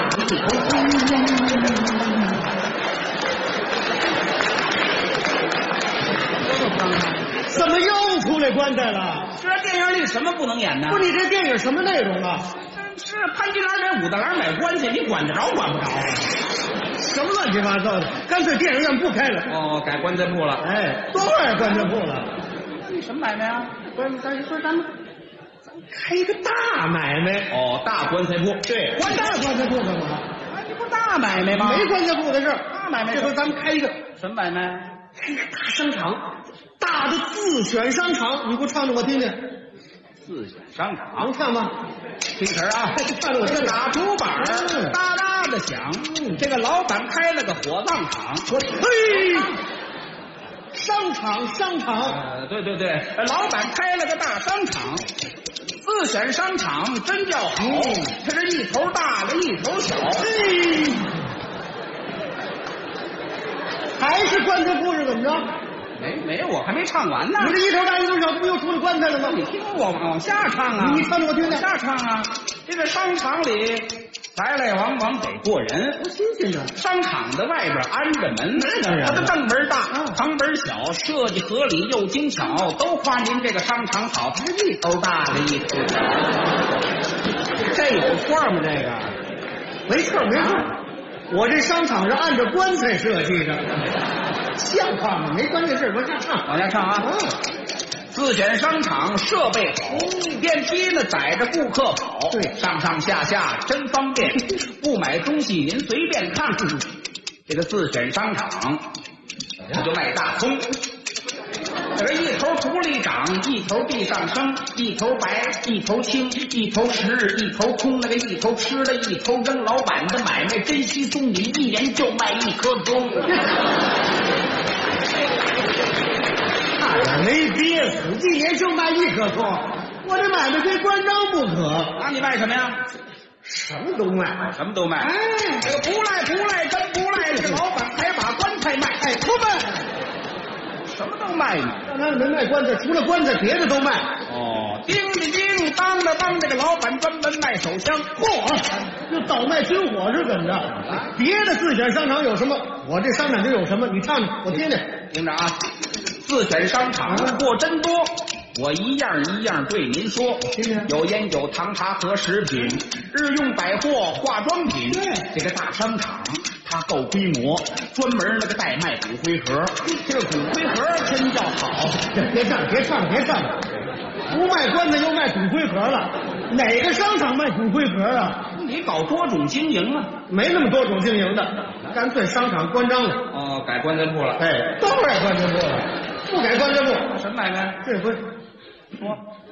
怎么又出来棺材了？ 这电影里什么不能演呢？ 不是你这电影什么内容啊？ 是潘金莲给武大郎买棺材，你管得着管不着？ 什么乱七八糟的？干脆电影院不开了。 哦，改棺材铺了。 哎，多爱棺材铺了。 那你什么买卖啊？ 咱们开一个大买卖。 哦，大棺材铺。 对，关大棺材铺干嘛？ 哎，这不大买卖吗？ 没棺材铺的事儿。 大买卖。 这回咱们开一个什么买卖？ 开一个大商场，大的自选商场。你给我唱唱我听听。 自选商场能唱吗？ 听词儿啊！ 唱着我听。 打竹板儿，哒哒的响。这个老板开了个火葬场。 嘿，商场。 对，老板开了个大商场。自选商场真叫好，它是一头大了一头小。 嘿，还是棺材铺是怎么着？ 没有，我还没唱完呢。 你这一头大一头小，这不又出了棺材了吗？ 你听我往下唱啊！ 你唱着我听听。 下唱啊！这个商场里来来往往得过人， 多新鲜的。 商场的外边安着门， 那当然它的正门大，旁门小，设计合理又精巧，都夸您这个商场好，它是一头大了一头小。 这有错吗？这个没错。我这商场是按照棺材设计的，像话吗？没关键事，往下唱。 往下唱啊！自选商场设备好，电梯呢载着顾客跑， 对， 上上下下真方便。不买东西您随便看，这个自选商场，它就卖大葱。这一头土里长，一头地上生，一头白，一头青，一头实，一头空，那个一头吃了一头扔。老板的买卖真稀松，你一人就卖一颗葱。 没憋死，一年就卖一颗葱，我这买卖非关张不可。 那你卖什么呀？ 什么都卖， 什么都卖。 哎， 这个不赖，真不赖。这个老板还把棺材卖， 哎，不卖， 什么都卖呢。 让他没卖棺材，除了棺材别的都卖。 哦，叮的叮，当的当，这个老板专门卖手枪。 嚯，就倒卖军火是怎么着？别的自选商场有什么，我这商场就有什么。你唱唱，我听听。 听着啊，自选商场货真多，我一样一样对您说。有烟酒糖茶和食品，日用百货化妆品。这个大商场它够规模，专门那个代卖骨灰盒。这个骨灰盒真叫好。 别唱，不卖棺材又卖骨灰盒了。哪个商场卖骨灰盒啊？ 你搞多种经营啊？ 没那么多种经营的，干脆商场关张了。 哦，改棺材铺了。 哎，都改棺材铺了，不改棺材铺什么买卖？ 这回说